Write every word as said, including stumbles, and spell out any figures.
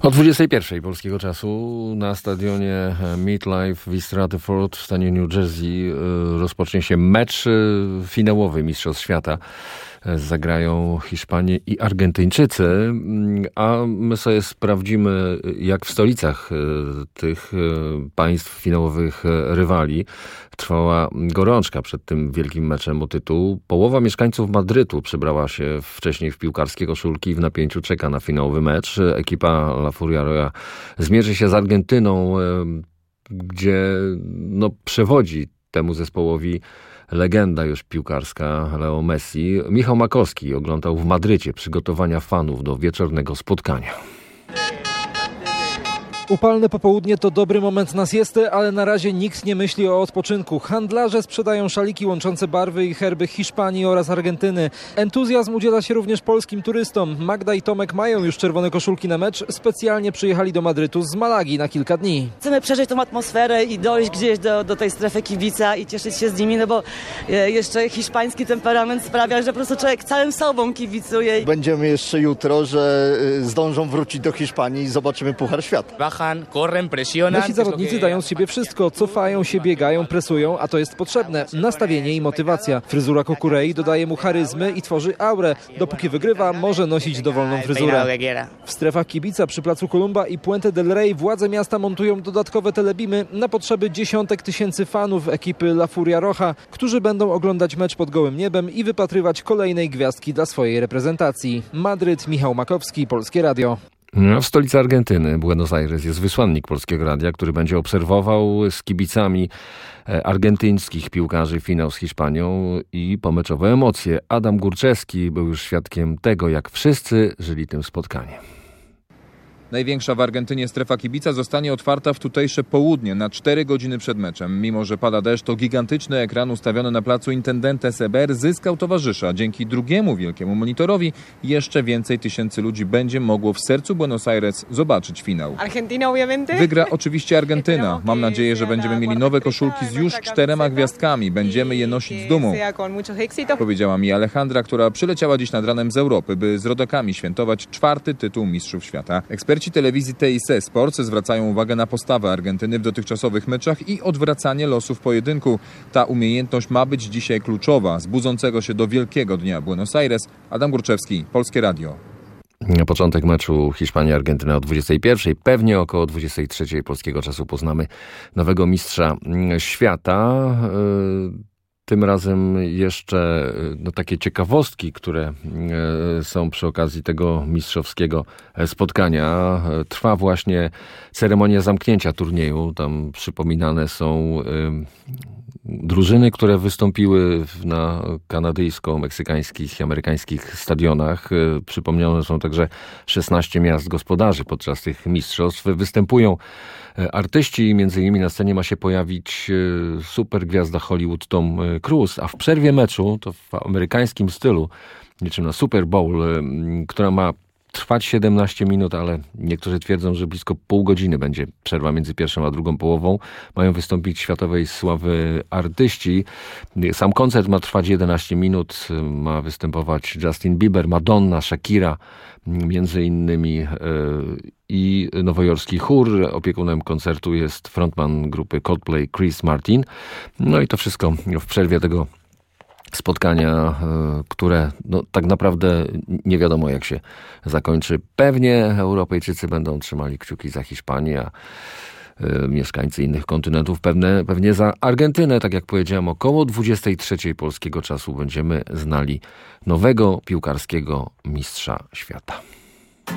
O dwudziestej pierwszej polskiego czasu na stadionie MetLife w East Rutherford w stanie New Jersey rozpocznie się mecz finałowy Mistrzostw Świata. Zagrają Hiszpanie i Argentyńczycy, a my sobie sprawdzimy, jak w stolicach tych państw finałowych rywali trwała gorączka przed tym wielkim meczem o tytuł. Połowa mieszkańców Madrytu przebrała się wcześniej w piłkarskie koszulki i w napięciu czeka na finałowy mecz. Ekipa La Furia Roja zmierzy się z Argentyną, gdzie no, przewodzi temu zespołowi legenda już piłkarska Leo Messi. Michał Makowski oglądał w Madrycie przygotowania fanów do wieczornego spotkania. Upalne popołudnie to dobry moment na siestę, ale na razie nikt nie myśli o odpoczynku. Handlarze sprzedają szaliki łączące barwy i herby Hiszpanii oraz Argentyny. Entuzjazm udziela się również polskim turystom. Magda i Tomek mają już czerwone koszulki na mecz. Specjalnie przyjechali do Madrytu z Malagi na kilka dni. Chcemy przeżyć tą atmosferę i dojść gdzieś do, do tej strefy kibica i cieszyć się z nimi, no bo jeszcze hiszpański temperament sprawia, że po prostu człowiek całym sobą kibicuje. Będziemy jeszcze jutro, że zdążą wrócić do Hiszpanii i zobaczymy Puchar Świata. Nasi zawodnicy dają z siebie wszystko, cofają się, biegają, presują, a to jest potrzebne. Nastawienie i motywacja. Fryzura Kukurei dodaje mu charyzmy i tworzy aurę. Dopóki wygrywa, może nosić dowolną fryzurę. W strefach kibica przy placu Columba i Puente del Rey władze miasta montują dodatkowe telebimy na potrzeby dziesiątek tysięcy fanów ekipy La Furia Roja, którzy będą oglądać mecz pod gołym niebem i wypatrywać kolejnej gwiazdki dla swojej reprezentacji. Madryt, Michał Makowski, Polskie Radio. W stolicy Argentyny, Buenos Aires, jest wysłannik Polskiego Radia, który będzie obserwował z kibicami argentyńskich piłkarzy finał z Hiszpanią i pomeczowe emocje. Adam Górczewski był już świadkiem tego, jak wszyscy żyli tym spotkaniem. Największa w Argentynie strefa kibica zostanie otwarta w tutejsze południe na cztery godziny przed meczem. Mimo że pada deszcz, to gigantyczny ekran ustawiony na placu Intendente Seber zyskał towarzysza. Dzięki drugiemu wielkiemu monitorowi jeszcze więcej tysięcy ludzi będzie mogło w sercu Buenos Aires zobaczyć finał. Wygra oczywiście Argentyna. Mam nadzieję, że będziemy mieli nowe koszulki z już czterema gwiazdkami. Będziemy je nosić z dumą, powiedziała mi Alejandra, która przyleciała dziś nad ranem z Europy, by z rodakami świętować czwarty tytuł Mistrzów Świata. Eksperci telewizji T I C Sports zwracają uwagę na postawę Argentyny w dotychczasowych meczach i odwracanie losów pojedynku. Ta umiejętność ma być dzisiaj kluczowa. Z budzącego się do wielkiego dnia Buenos Aires, Adam Górczewski, Polskie Radio. Na początek meczu Hiszpania-Argentyna o dwudziestej pierwszej, pewnie około dwudziestej trzeciej polskiego czasu poznamy nowego mistrza świata. Tym razem jeszcze no, takie ciekawostki, które e, są przy okazji tego mistrzowskiego spotkania. Trwa właśnie ceremonia zamknięcia turnieju. Tam przypominane są e, drużyny, które wystąpiły na kanadyjsko-meksykańskich i amerykańskich stadionach. E, przypomniane są także szesnaście miast gospodarzy podczas tych mistrzostw. Występują artyści, między innymi na scenie ma się pojawić super gwiazda Hollywood Tom Cruise, a w przerwie meczu, to w amerykańskim stylu, niczym na Super Bowl, która ma trwać siedemnaście minut, ale niektórzy twierdzą, że blisko pół godziny będzie przerwa między pierwszą a drugą połową. Mają wystąpić światowej sławy artyści. Sam koncert ma trwać jedenaście minut. Ma występować Justin Bieber, Madonna, Shakira, między innymi, i nowojorski chór. Opiekunem koncertu jest frontman grupy Coldplay Chris Martin. No i to wszystko w przerwie tego spotkania, które no, tak naprawdę nie wiadomo jak się zakończy. Pewnie Europejczycy będą trzymali kciuki za Hiszpanię, a mieszkańcy innych kontynentów pewne, pewnie za Argentynę. Tak jak powiedziałem, około dwudziestej trzeciej polskiego czasu będziemy znali nowego piłkarskiego mistrza świata.